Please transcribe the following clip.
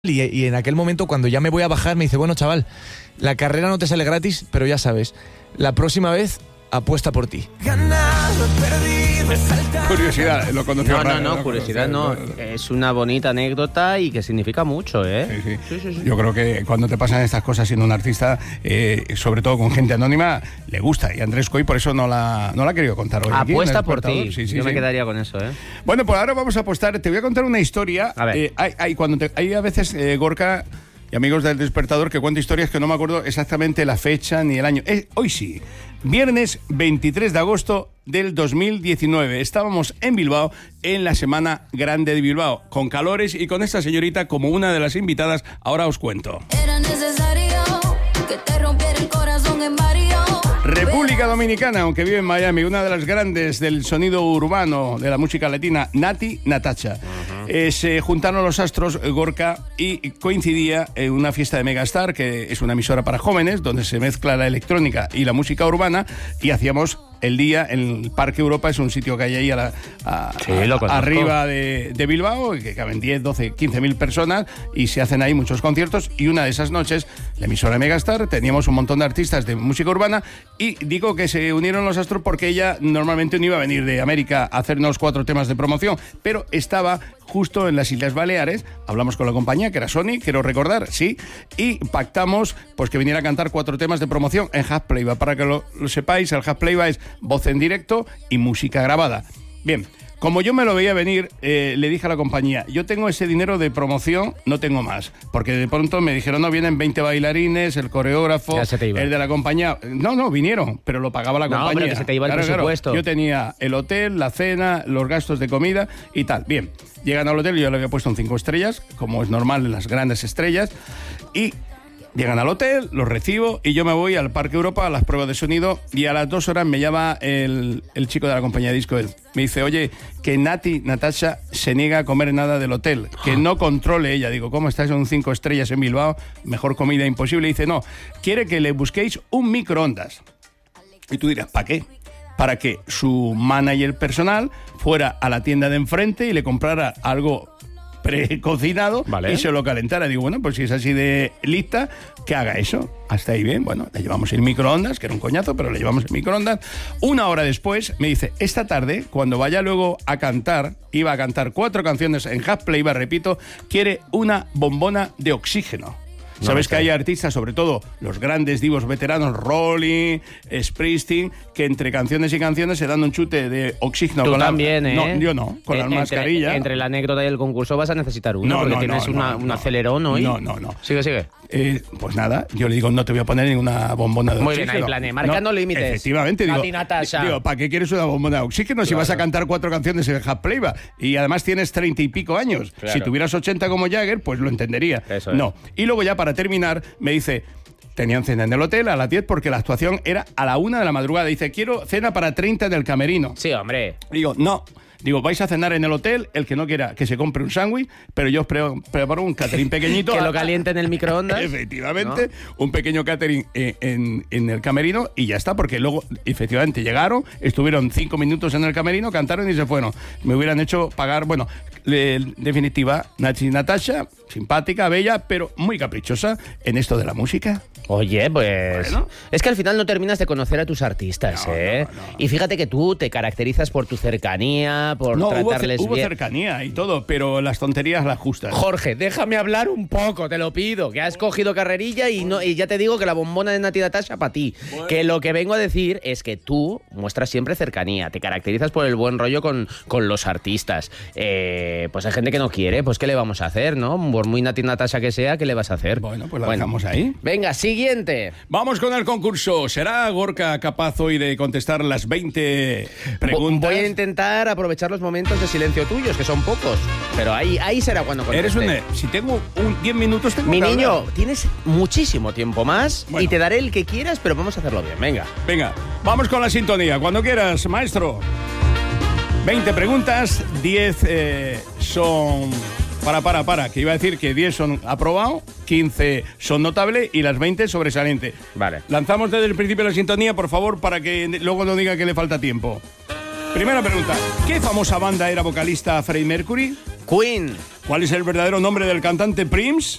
Y en aquel momento, cuando ya me voy a bajar, me dice, bueno, chaval, la carrera no te sale gratis, pero ya sabes, la próxima vez apuesta por ti. Curiosidad, lo conoció. No, curiosidad no. Es una bonita anécdota y que significa mucho, ¿eh? Sí. Yo creo que cuando te pasan estas cosas siendo un artista, sobre todo con gente anónima, le gusta. Y Andrés Coy por eso no la ha querido contar hoy. Apuesta por ti. Sí, Yo me quedaría con eso, ¿eh? Bueno, pues ahora vamos a apostar. Te voy a contar una historia. A ver. Hay a veces, Gorka y amigos del Despertador, que cuento historias que no me acuerdo exactamente la fecha ni el año. Hoy sí, viernes 23 de agosto del 2019. Estábamos en Bilbao, en la Semana Grande de Bilbao, con calores y con esta señorita como una de las invitadas. Ahora os cuento. Era necesario que te rompiera el corazón en varios. República Dominicana, aunque vive en Miami, una de las grandes del sonido urbano de la música latina, Nati Natasha. Se juntaron los astros, Gorka, y coincidía en una fiesta de Megastar, que es una emisora para jóvenes, donde se mezcla la electrónica y la música urbana, y hacíamos el día en el Parque Europa. Es un sitio que hay ahí arriba de Bilbao, que caben 10, 12, 15.000 personas, y se hacen ahí muchos conciertos. Y una de esas noches, la emisora de Megastar, teníamos un montón de artistas de música urbana, y digo que se unieron los astros porque ella normalmente no iba a venir de América a hacernos 4 temas de promoción, pero estaba justo en las Islas Baleares. Hablamos con la compañía, que era Sony, quiero recordar, sí, y pactamos pues que viniera a cantar 4 temas de promoción en Half Playback. Para que lo sepáis, el Half Playback es voz en directo y música grabada. Bien, como yo me lo veía venir, le dije a la compañía, yo tengo ese dinero de promoción, no tengo más. Porque de pronto me dijeron, no, vienen 20 bailarines, el coreógrafo, el de la compañía. No, vinieron, pero lo pagaba la compañía. No, pero que se te iba el presupuesto. Yo tenía el hotel, la cena, los gastos de comida y tal. Bien, llegan al hotel, yo le había puesto un 5 estrellas, como es normal en las grandes estrellas, y llegan al hotel, los recibo y yo me voy al Parque Europa a las pruebas de sonido, y a las 2 horas me llama el chico de la compañía de disco. Me dice, oye, que Nati Natasha se niega a comer nada del hotel, que no controle ella. Digo, ¿cómo estás en un 5 estrellas en Bilbao? Mejor comida imposible. Y dice, no, quiere que le busquéis un microondas. Y tú dirás, ¿para qué? Para que su manager personal fuera a la tienda de enfrente y le comprara algo precocinado, vale, y se lo calentara. Digo, bueno, pues si es así de lista, que haga eso. Hasta ahí bien. Bueno, le llevamos el microondas, que era un coñazo, pero le llevamos el microondas. 1 hora después me dice, esta tarde, cuando vaya luego a cantar, iba a cantar 4 canciones en Half Playback, repito, quiere una bombona de oxígeno. Sabes que hay artistas, sobre todo los grandes divos veteranos, Rolling, Springsteen, que entre canciones y canciones se dan un chute de oxígeno. Tú también, ¿eh? No, yo no, con la mascarilla. Entre la anécdota y el concurso vas a necesitar uno, porque tienes un acelerón hoy. No. Sigue. Pues nada, yo le digo, no te voy a poner ninguna bombona de oxígeno. Muy bien, ahí planeé, marcando límites. Efectivamente, digo, ¿para qué quieres una bombona de oxígeno si vas a cantar 4 canciones en Half Playback? Y además tienes 30 y pico años. Claro. Si tuvieras 80 como Jagger, pues lo entendería. Eso es. No. Y luego ya para terminar, me dice, tenían cena en el hotel a las 10 porque la actuación era a la 1 de la madrugada. Dice, quiero cena para 30 en el camerino. Sí, hombre. Digo, no. Digo, vais a cenar en el hotel, el que no quiera que se compre un sándwich, pero yo os preparo un catering pequeñito. Que lo caliente en el microondas. Efectivamente, ¿no? Un pequeño catering en el camerino y ya está, porque luego, efectivamente, llegaron, estuvieron 5 minutos en el camerino, cantaron y se fueron. Me hubieran hecho pagar, bueno, en definitiva, Nati Natasha, simpática, bella, pero muy caprichosa en esto de la música. Oye, pues... Bueno. Es que al final no terminas de conocer a tus artistas, ¿eh? No. Y fíjate que tú te caracterizas por tu cercanía, por tratarles bien. Hubo cercanía y todo, pero las tonterías las justas. Jorge, déjame hablar un poco, te lo pido, que has cogido carrerilla y ya te digo que la bombona de Nati Natasha para ti. Bueno. Que lo que vengo a decir es que tú muestras siempre cercanía, te caracterizas por el buen rollo con los artistas. Pues hay gente que no quiere, pues ¿qué le vamos a hacer, no? Por muy Nati Natasha que sea, ¿qué le vas a hacer? Bueno, pues la dejamos ahí. Venga, siguiente. Vamos con el concurso. ¿Será Gorka capaz hoy de contestar las 20 preguntas? Voy a intentar aprovechar los momentos de silencio tuyos, que son pocos. Pero ahí será cuando conteste. Si tengo 10 minutos, tengo Mi que niño, hablar. tienes muchísimo tiempo más, y te daré el que quieras, pero vamos a hacerlo bien. Venga, vamos con la sintonía. Cuando quieras, maestro. 20 preguntas, 10 son... Para, que iba a decir que 10 son aprobado, 15 son notable y las 20 sobresaliente. Vale. Lanzamos desde el principio la sintonía, por favor, para que luego no diga que le falta tiempo. Primera pregunta, ¿qué famosa banda era vocalista Freddie Mercury? Queen. ¿Cuál es el verdadero nombre del cantante Prince?